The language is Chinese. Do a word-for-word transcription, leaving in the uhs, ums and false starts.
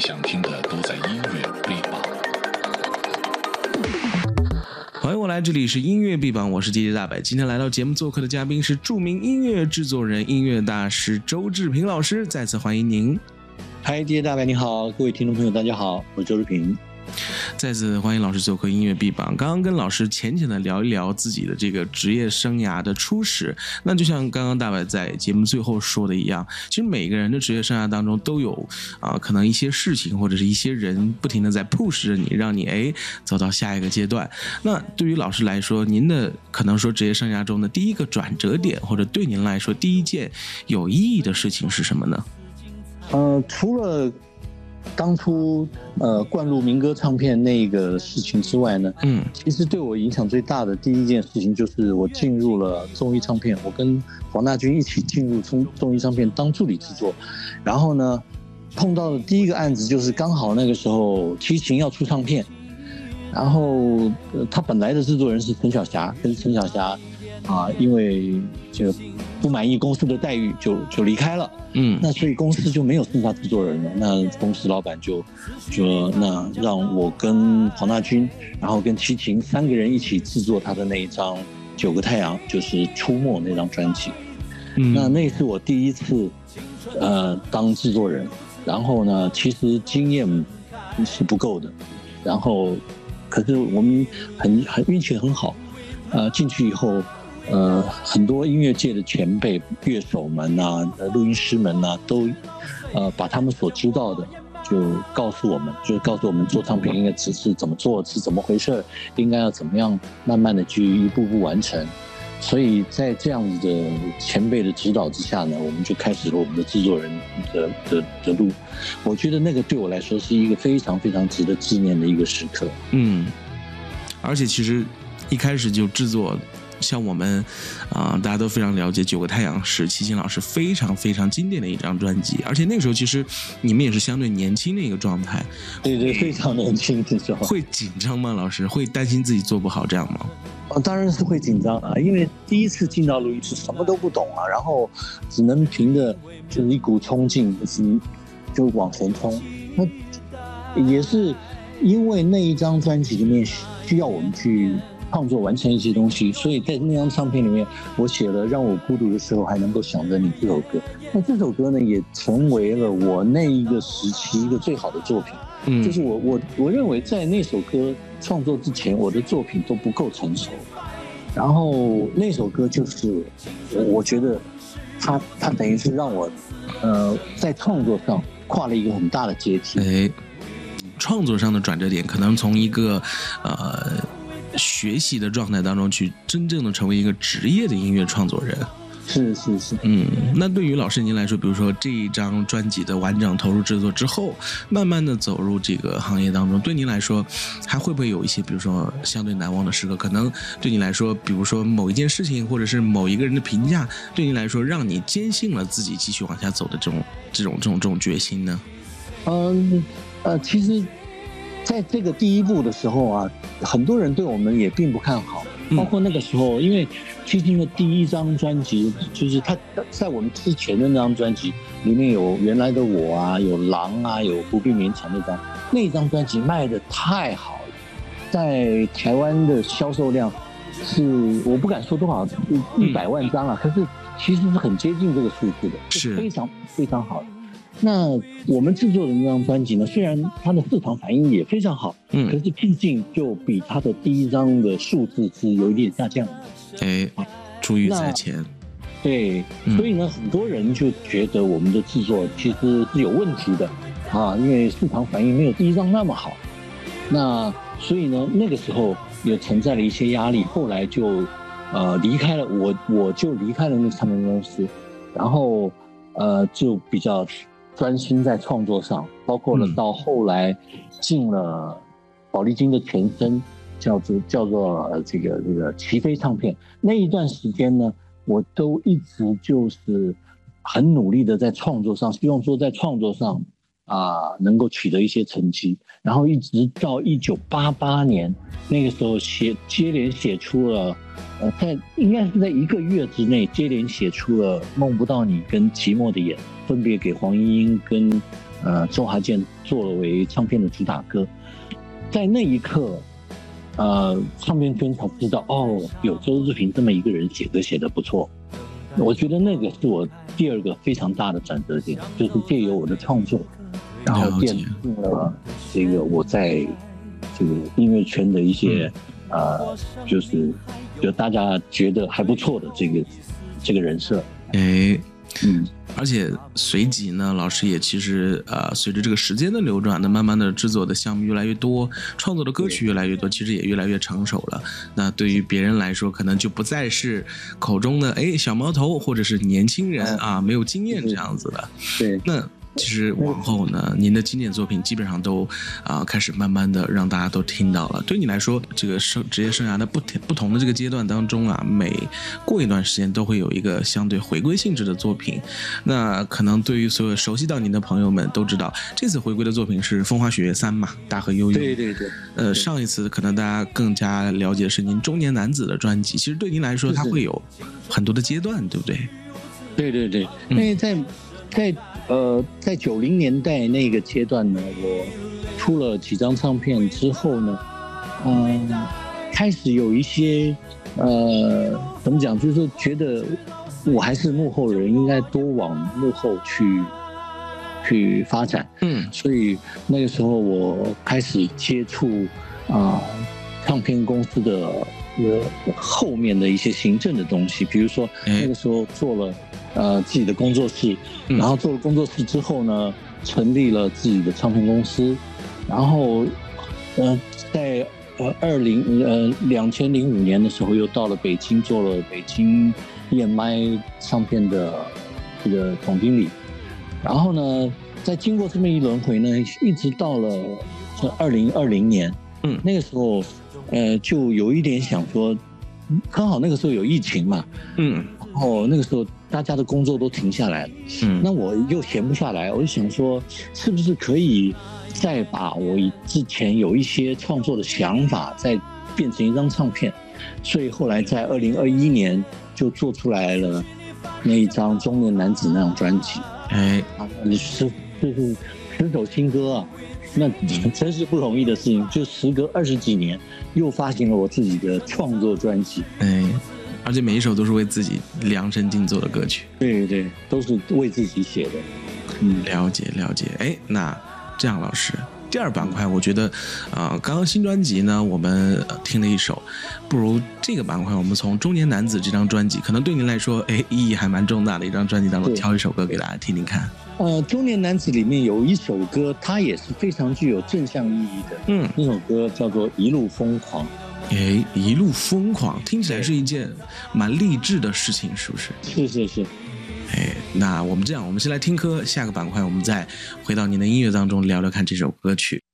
想听的都在音乐B榜。 欢迎我来，这里是音乐B榜，我是 D J 大白。今天来到节目做客的嘉宾是著名音乐制作人、音乐大师周志平老师，再次欢迎您。 嗨 ，D J 大白你好，各位听众朋友大家好，我是周志平。 再次欢迎老师做客音乐 B 榜。刚刚跟老师浅浅的聊一聊自己的这个职业生涯的初始，那就像刚刚大白在节目最后说的一样，其实每个人的职业生涯当中都有啊、呃，可能一些事情或者是一些人不停的在 push 着你，让你哎走到下一个阶段。那对于老师来说，您的可能说职业生涯中的第一个转折点，或者对您来说第一件有意义的事情是什么呢？ 呃，除了当初呃灌入民歌唱片那个事情之外呢，嗯，其实对我影响最大的第一件事情就是我进入了综艺唱片，我跟黄大军一起进入综综艺唱片当助理制作，然后呢碰到的第一个案子就是刚好那个时候齐秦要出唱片，然后、呃、他本来的制作人是陈小霞，跟陈小霞啊、呃，因为这个不满意公司的待遇就就离开了。嗯，那所以公司就没有剩下制作人了。那公司老板就说，那让我跟黄大军，然后跟齐秦三个人一起制作他的那一张《九个太阳》，就是《出没》那张专辑。嗯，那那是我第一次呃当制作人，然后呢，其实经验是不够的，然后可是我们很很运气很好，呃，进去以后。呃，很多音乐界的前辈、乐手们呐、啊、录音师们呐、啊，都呃把他们所知道的就告诉我们，就是告诉我们做唱片应该只是怎么做，是怎么回事，应该要怎么样慢慢的去一步步完成。所以在这样子的前辈的指导之下呢，我们就开始了我们的制作人的的的路。我觉得那个对我来说是一个非常非常值得纪念的一个时刻。 嗯，而且其实一开始就制作。像我们啊、呃，大家都非常了解《九个太阳》是齐秦老师非常非常经典的一张专辑，而且那个时候其实你们也是相对年轻的一个状态。 对对，非常年轻的时候。 会紧张吗？老师会担心自己做不好这样吗？ 哦，当然是会紧张啊，因为第一次进到录音室什么都不懂啊，然后只能凭着就是一股冲劲，就是就往前冲。那也是因为那一张专辑里面需要我们去创作完成一些东西，所以在那张唱片里面，我写了《让我孤独的时候还能够想着你》这首歌。那这首歌呢，也成为了我那一个时期一个最好的作品。嗯，就是我我我认为在那首歌创作之前，我的作品都不够成熟。然后那首歌就是我我觉得它它等于是让我呃在创作上跨了一个很大的阶梯。 哎，创作上的转折点可能从一个呃。学习的状态当中去真正的成为一个职业的音乐创作人。 是是是， 嗯，那对于老师您来说，比如说这一张专辑的完整投入制作之后，慢慢的走入这个行业当中，对您来说还会不会有一些比如说相对难忘的时刻？可能对你来说，比如说某一件事情或者是某一个人的评价，对您来说让你坚信了自己继续往下走的这种这种这种这种决心呢？ 嗯呃其实在这个第一步的时候啊，很多人对我们也并不看好，包括那个时候，因为齐秦的第一张专辑，就是他在我们之前的那张专辑里面有原来的我啊，有狼啊，有不必勉强那张，那张专辑卖得太好了，在台湾的销售量是我不敢说多少一百万张啊，可是其实是很接近这个数字的，是非常非常好的。那我们制作的那张专辑呢，虽然它的市场反应也非常好，嗯，可是毕竟就比它的第一张的数字是有一点下降的。 哎，珠玉在前。 对，所以呢，嗯，很多人就觉得我们的制作其实是有问题的啊，因为市场反应没有第一张那么好。那所以呢，那个时候也存在了一些压力，后来就呃离开了我，我就离开了那个唱片公司，然后呃就比较专心在创作上，包括了到后来进了宝丽金的前身，叫做叫做呃这个这个齐飞唱片。那一段时间呢，我都一直就是很努力的在创作上，希望说在创作上啊、呃、能够取得一些成绩。然后一直到一九八八年，那个时候写接连写出了，呃，在应该是在一个月之内接连写出了《梦不到你》跟《寂寞的眼》。分别给黄莺莺跟呃周华健作为唱片的主打歌，在那一刻，呃，唱片圈才知道哦，有周志平这么一个人写歌写得不错。我觉得那个是我第二个非常大的转折点，就是借由我的创作，然后奠定了这个我在这个音乐圈的一些、嗯、呃，就是就大家觉得还不错的这个这个人设。 哎， 嗯。 而且随即呢，老师也其实呃，随着这个时间的流转呢，慢慢的制作的项目越来越多，创作的歌曲越来越多，其实也越来越成熟了。那对于别人来说，可能就不再是口中的哎小毛头或者是年轻人啊，没有经验这样子的。 对， 那其实往后呢，您的经典作品基本上都啊、呃、开始慢慢的让大家都听到了。对你来说，这个生职业生涯的不不同的这个阶段当中啊，每过一段时间都会有一个相对回归性质的作品。那可能对于所有熟悉到您的朋友们都知道，这次回归的作品是《风花雪月三》嘛，大河悠悠。 对对对。 呃，上一次可能大家更加了解是您中年男子的专辑，其实对您来说，它会有很多的阶段，对不对？ 对对对，因为在在。呃，在九零年代那个阶段呢，我出了几张唱片之后呢，嗯、呃，开始有一些呃，怎么讲，就是说觉得我还是幕后人，应该多往幕后去去发展。嗯，所以那个时候我开始接触啊、呃，唱片公司的呃后面的一些行政的东西，比如说那个时候做了。呃，自己的工作室，然后做了工作室之后呢，成立了自己的唱片公司，然后，呃，在呃二零呃两千零五年的时候，又到了北京做了北京 E M I 唱片的这个总经理，然后呢，在经过这么一轮回呢，一直到了这二零二零年，嗯，那个时候，呃，就有一点想说，刚好那个时候有疫情嘛，嗯，然后那个时候。大家的工作都停下来了，嗯，那我又闲不下来，我就想说，是不是可以再把我之前有一些创作的想法，再变成一张唱片？所以后来在二零二一年就做出来了那一张《中年男子》那张专辑，哎，啊，是就是十首新歌啊，那真是不容易的事情，就时隔二十几年，又发行了我自己的创作专辑，哎。 而且每一首都是为自己量身定做的歌曲， 对对，都是为自己写的。 嗯，了解了解。哎，那这样，老师，第二板块，我觉得，啊、呃，刚刚新专辑呢，我们听了一首，不如这个板块，我们从《中年男子》这张专辑，可能对您来说，哎，意义还蛮重大的一张专辑当中，挑一首歌给大家听听看。 呃，《中年男子》里面有一首歌，它也是非常具有正向意义的。嗯，那首歌叫做《一路疯狂》。 哎，一路疯狂，听起来是一件蛮励志的事情，是不是？ 是是是。 哎，那我们这样，我们先来听歌，下个板块我们再回到您的音乐当中聊聊看这首歌曲。